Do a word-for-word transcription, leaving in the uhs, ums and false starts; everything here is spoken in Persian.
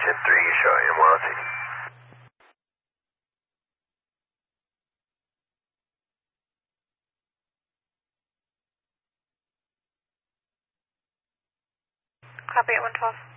Jet three, show him Wellesley. Copy at one twelve.